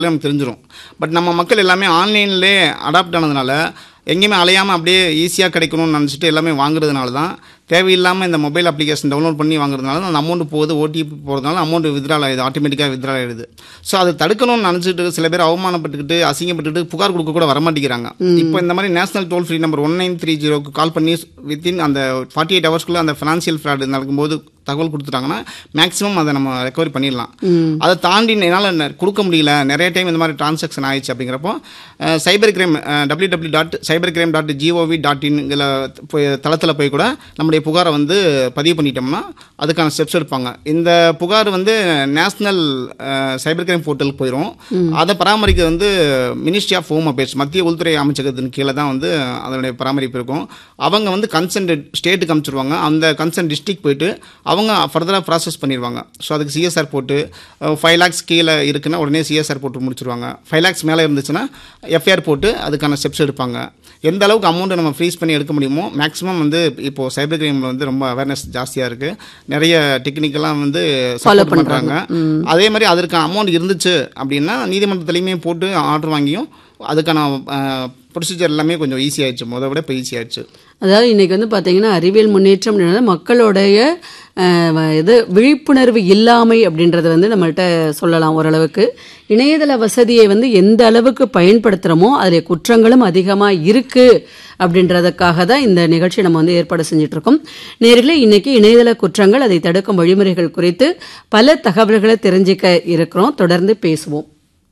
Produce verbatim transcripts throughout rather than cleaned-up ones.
நமக்கு தெரிஞ்சிடும். பட் நம்ம மக்கள் எல்லாமே ஆன்லைன்லேயே அடாப்ட் ஆனதுனால எங்கேயுமே அலையாமல் அப்படியே ஈஸியாக கிடைக்கணும்னு நினச்சிட்டு எல்லாமே வாங்குறதுனால தான் தேவையில்லாமல் இந்த மொபைல் அப்ளிகேஷன் டவுன்லோட் பண்ணி வாங்குறதுனால அந்த அமௌண்ட் போகுது, ஓடிபி போகிறதுனால அமௌண்ட் வித்ட்ரால் ஆகிடுது, ஆட்டோமேட்டிக்காக வித்ட்ரால் ஆகிடுது. ஸோ அது தடுக்கணும்னு நினச்சிட்டு சில பேர் அவமானப்பட்டுக்கிட்டு அசிங்கப்பட்டுக்கிட்டு புகார் கொடுக்க கூட வரமாட்டேங்கிறாங்க. இப்போ இந்த மாதிரி national toll free number one nine three ஜீரோக்கு கால் பண்ணி வித்தின் அந்த ஃபார்ட்டி எயிட் ஹவர்ஸ்க்குள்ளே அந்த ஃபினான்ஷியல் ஃப்ராட் நடக்கும்போது தகவல் கொடுத்துட்டாங்கன்னா மேக்ஸிமம் அதை நம்ம ரெக்கவரி பண்ணிடலாம். அதை தாண்டி என்னால் கொடுக்க முடியல, நிறைய டைம் இந்த மாதிரி டிரான்சாக்ஷன் ஆயிடுச்சு அப்படிங்கிறப்போ cyber crime W W dot cyber crime dot gov dot இன்ங்கிற தளத்தில் போய் கூட நம்முடைய புகாரை வந்து பதிவு பண்ணிட்டோம்னா அதுக்கான ஸ்டெப்ஸ் எடுப்பாங்க. இந்த புகார் வந்து நேஷனல் சைபர் கிரைம் போர்ட்டலுக்கு போயிடும். அதை பராமரிக்க வந்து மினிஸ்ட்ரி ஆஃப் ஹோம் அஃபேர்ஸ் மத்திய உள்துறை அமைச்சகத்தின் கீழே தான் வந்து அதனுடைய பராமரிப்பு இருக்கும். அவங்க வந்து கன்சர்ன் ஸ்டேட்டுக்கு அனுப்பிச்சிருவாங்க. அந்த கன்சர்ன் டிஸ்ட்ரிக்ட் போயிட்டு அவங்க ஃபர்தராக ப்ராசஸ் பண்ணிடுவாங்க. ஸோ அதுக்கு சிஎஸ்ஆர் போட்டு ஃபைவ் லேக்ஸ் கீழே இருக்குன்னா உடனே சிஎஸ்ஆர் போட்டு முடிச்சிருவாங்க. ஃபைவ் லேக்ஸ் மேலே இருந்துச்சுன்னா எஃப்ஐஆர் போட்டு அதுக்கான ஸ்டெப்ஸ் எடுப்பாங்க. எந்த அளவுக்கு அமௌண்ட்டை நம்ம ஃப்ரீஸ் பண்ணி எடுக்க முடியுமோ மேக்ஸிமம் வந்து இப்போது சைபர் கிரைமில் வந்து ரொம்ப அவேர்னஸ் ஜாஸ்தியாக இருக்குது. நிறைய டெக்னிக்கெல்லாம் வந்து சப்போர்ட் பண்ணுறாங்க. அதே மாதிரி அதற்கான அமௌண்ட் இருந்துச்சு அப்படின்னா நீதிமன்றத்துலேயுமே போட்டு ஆர்டர் வாங்கியும் அதுக்கான ப்ரொசீஜர் எல்லாமே கொஞ்சம் ஈஸி ஆயிடுச்சு, முத விட இப்போ ஈஸி ஆயிடுச்சு. அதாவது இன்றைக்கி வந்து பார்த்திங்கன்னா அறிவியல் முன்னேற்றம் மக்களுடைய இது விழிப்புணர்வு இல்லாமை அப்படின்றத வந்து நம்மள்கிட்ட சொல்லலாம். ஓரளவுக்கு இணையதள வசதியை வந்து எந்த அளவுக்கு பயன்படுத்துகிறோமோ அதில் குற்றங்களும் அதிகமாக இருக்குது அப்படின்றதுக்காக தான் இந்த நிகழ்ச்சி நம்ம வந்து ஏற்பாடு செஞ்சிட்ருக்கோம். நேர்களே, இன்றைக்கி இணையதள குற்றங்கள், அதை தடுக்கும் வழிமுறைகள் குறித்து பல தகவல்களை தெரிஞ்சுக்க இருக்கிறோம். தொடர்ந்து பேசுவோம்.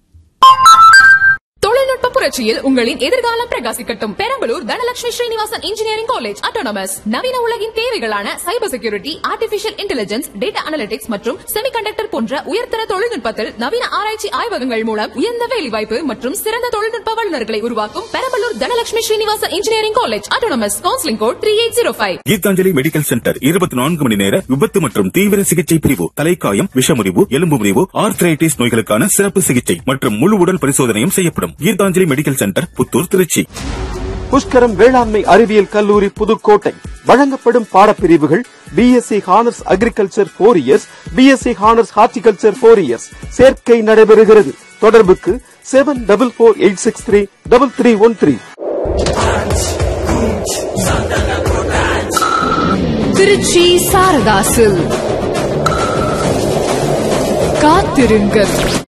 தொழில்நுட்ப புரட்சியில் உங்களின் எதிர்காலம் பிரகாசிக்கட்டும். Perambalur Dhanalakshmi Srinivasan engineering college autonomous நவீன உலகின் தேவைகளான cyber security, artificial intelligence, data analytics மற்றும் செமிகண்டக்டர் போன்ற உயர்தர தொழில்நுட்பத்தில் நவீன ஆராய்ச்சி ஆய்வகங்கள் மூலம் உயர்ந்த வேலைவாய்ப்பு மற்றும் சிறந்த தொழில்நுட்ப வல்லுநர்களை உருவாக்கும் Perambalur Dhanalakshmi Srinivasan engineering college autonomous. Counselling code three eight zero five. Gitanjali medical centre இருபத்தி நான்கு மணி நேர விபத்து மற்றும் தீவிர சிகிச்சை பிரிவு, தலைக்காயம், விஷமுறிவு, எலும்பு முறிவு, ஆர்த்ரைட்டிஸ் நோய்களுக்கான சிறப்பு சிகிச்சை மற்றும் முழு உடல் பரிசோதனையும் செய்யப்படும். Gitanjali medical centre, Puthur, Trichy. புஷ்கரம் வேளாண்மை அறிவியல் கல்லூரி, புதுக்கோட்டை. வழங்கப்படும் பாடப்பிரிவுகள் BSc honours agriculture four years, BSc honours horticulture four years. சேர்க்கை நடைபெறுகிறது. தொடர்புக்கு seven double four eight six three double three one three. Trichy சாரதாசில் காத்திருங்கள்.